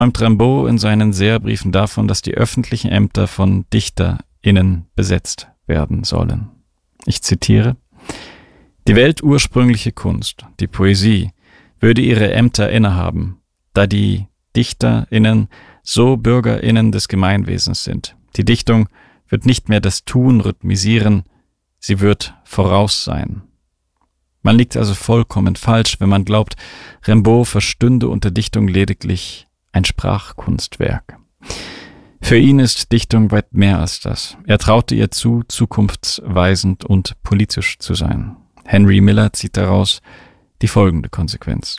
träumt Rimbaud in seinen Seherbriefen davon, dass die öffentlichen Ämter von DichterInnen besetzt werden sollen. Ich zitiere: Die weltursprüngliche Kunst, die Poesie, würde ihre Ämter innehaben, da die DichterInnen so BürgerInnen des Gemeinwesens sind. Die Dichtung wird nicht mehr das Tun rhythmisieren, sie wird voraus sein. Man liegt also vollkommen falsch, wenn man glaubt, Rimbaud verstünde unter Dichtung lediglich ein Sprachkunstwerk. Für ihn ist Dichtung weit mehr als das. Er traute ihr zu, zukunftsweisend und politisch zu sein. Henry Miller zieht daraus die folgende Konsequenz: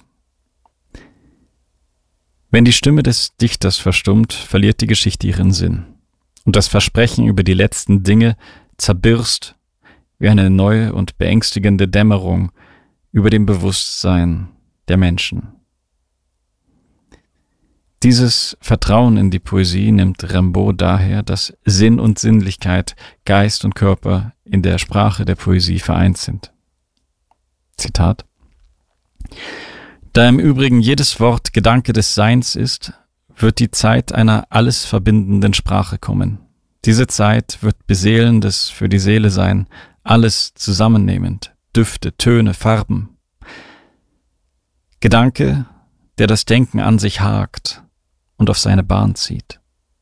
Wenn die Stimme des Dichters verstummt, verliert die Geschichte ihren Sinn. Und das Versprechen über die letzten Dinge zerbirst wie eine neue und beängstigende Dämmerung über dem Bewusstsein der Menschen. Dieses Vertrauen in die Poesie nimmt Rimbaud daher, dass Sinn und Sinnlichkeit, Geist und Körper in der Sprache der Poesie vereint sind. Zitat: Da im Übrigen jedes Wort Gedanke des Seins ist, wird die Zeit einer alles verbindenden Sprache kommen. Diese Zeit wird beseelendes für die Seele sein, alles zusammennehmend, Düfte, Töne, Farben. Gedanke, der das Denken an sich hakt und auf seine Bahn zieht.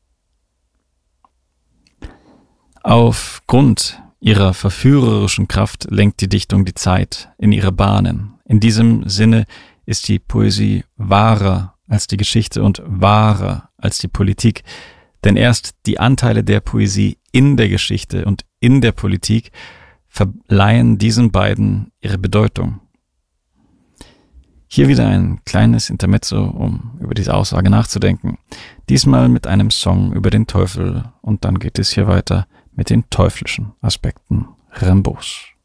Aufgrund ihrer verführerischen Kraft lenkt die Dichtung die Zeit in ihre Bahnen. In diesem Sinne ist die Poesie wahrer als die Geschichte und wahrer als die Politik, denn erst die Anteile der Poesie in der Geschichte und in der Politik verleihen diesen beiden ihre Bedeutung. Hier wieder ein kleines Intermezzo, um über diese Aussage nachzudenken. Diesmal mit einem Song über den Teufel und dann geht es hier weiter mit den teuflischen Aspekten Rimbauds.